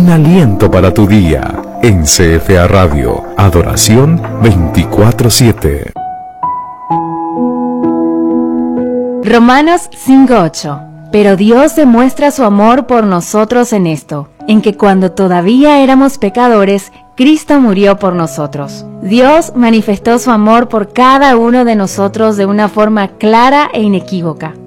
un aliento para tu día. En CFA Radio, adoración 24/7. Romanos 5:8. Pero Dios demuestra su amor por nosotros en esto, en que cuando todavía éramos pecadores, Cristo murió por nosotros. Dios manifestó su amor por cada uno de nosotros de una forma clara e inequívoca.